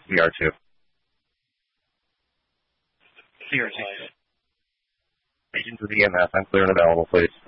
CR2. CR2. Agents of EMS, I'm clear and available, please.